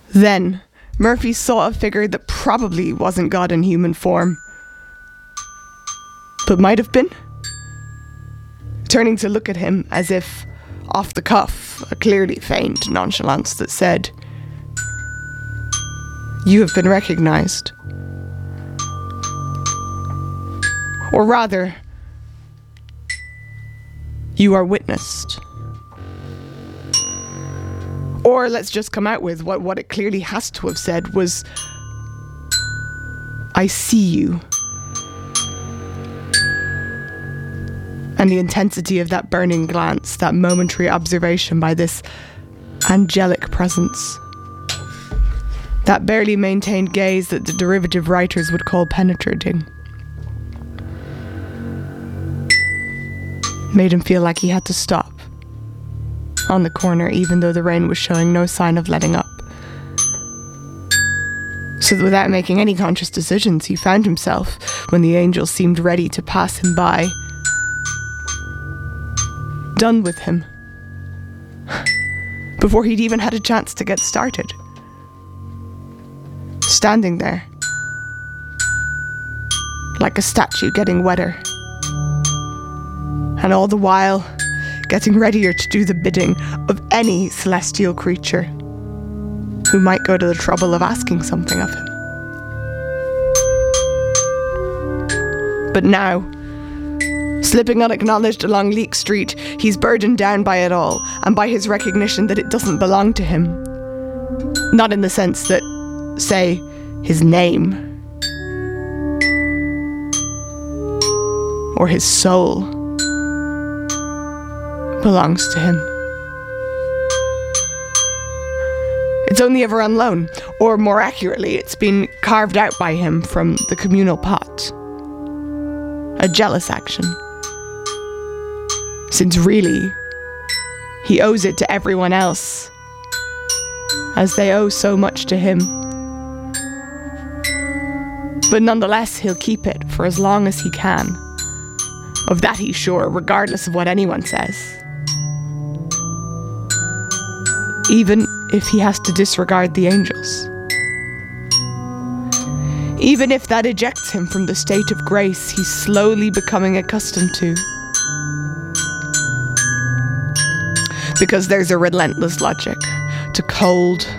Then, Murphy saw a figure that probably wasn't God in human form, but might have been. Turning to look at him as if, off the cuff, a clearly feigned nonchalance that said, "You have been recognized." Or rather, you are witnessed. Or let's just come out with what it clearly has to have said was, "I see you." And the intensity of that burning glance, that momentary observation by this angelic presence, that barely maintained gaze that the derivative writers would call penetrating, made him feel like he had to stop on the corner, even though the rain was showing no sign of letting up. So that without making any conscious decisions, he found himself, when the angel seemed ready to pass him by, done with him, before he'd even had a chance to get started. Standing there, like a statue getting wetter, and all the while getting readier to do the bidding of any celestial creature who might go to the trouble of asking something of him. But now, slipping unacknowledged along Leek Street, he's burdened down by it all, and by his recognition that it doesn't belong to him. Not in the sense that, say, his name, or his soul, belongs to him. It's only ever on loan, or more accurately, it's been carved out by him from the communal pot. A jealous action. Since really, he owes it to everyone else, as they owe so much to him. But nonetheless, he'll keep it for as long as he can. Of that he's sure, regardless of what anyone says. Even if he has to disregard the angels. Even if that ejects him from the state of grace he's slowly becoming accustomed to. Because there's a relentless logic to cold,